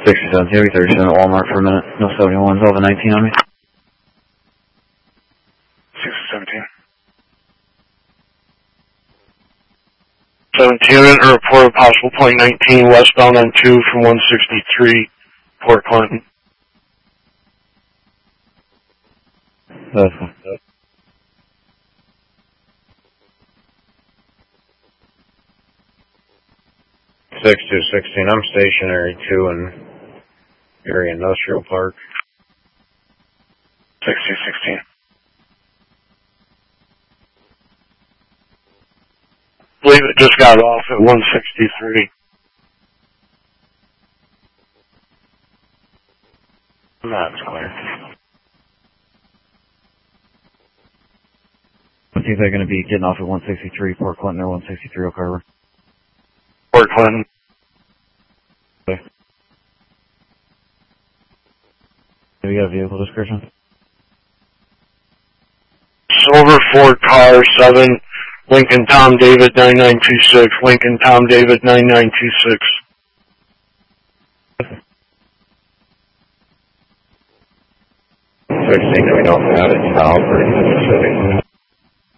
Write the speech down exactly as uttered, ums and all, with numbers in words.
sixty-seven, T V thirty-seven at Walmart for a minute. No seventy-ones, over nineteen on me. sixty seventeen. seventeen, a report of possible point nineteen westbound on two from one sixty-three, Port Clinton. That's fine. six two sixteen, I'm stationary two in Erie Industrial Park. six two sixteen. Believe it just got off at one sixty-three. That's clear. I think they're going to be getting off at one sixty-three, Port Clinton, or one sixty-three Oak Harbor. Port Clinton. Okay. Have you got a vehicle description? Silver Ford car, seven, Lincoln Tom David nine nine two six, Lincoln Tom David nine nine two six. sixteen, we don't have it south or in the city.